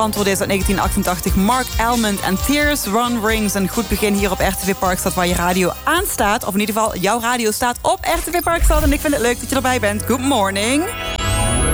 Antwoord is uit 1988 Mark Almond en Tears Run Rings. Een goed begin hier op RTV Parkstad, waar je radio aanstaat. Of in ieder geval, jouw radio staat op RTV Parkstad. En ik vind het leuk dat je erbij bent. Good morning.